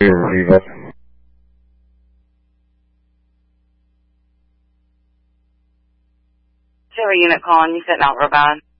Viva. Chili unit calling. You sitting out real bad.